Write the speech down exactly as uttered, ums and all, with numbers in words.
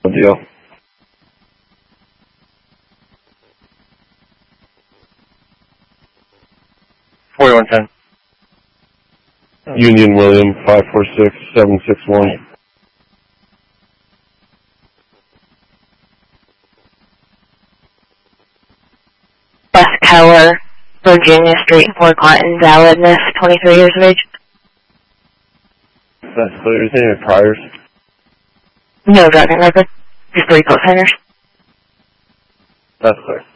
deal. forty-one ten. Union William, five four six, seven six one. Wes Keller, Virginia Street, Fort Clinton, validness, twenty-three years of age. That's clear. Is there any priors? No driving record. Just three co-signers. That's clear.